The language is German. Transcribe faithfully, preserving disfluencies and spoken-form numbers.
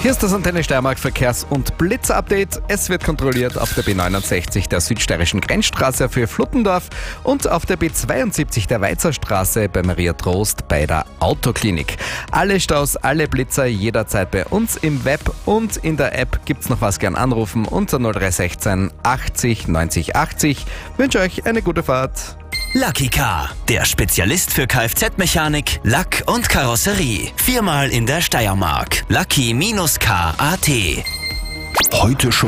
Hier ist das Antenne Steiermark Verkehrs- und Blitzer-Update. Es wird kontrolliert auf der B neunundsechzig der südsteirischen Grenzstraße für Fluttendorf und auf der B zweiundsiebzig der Weizerstraße bei Maria Trost bei der Autoklinik. Alle Staus, alle Blitzer jederzeit bei uns im Web und in der App. Gibt's noch was, gern anrufen unter null drei eins sechs achtzig neunzig achtzig. Wünsche euch eine gute Fahrt. Lucky Car, der Spezialist für Kfz-Mechanik, Lack und Karosserie. Viermal in der Steiermark. Lucky Car Punkt A T. Heute schon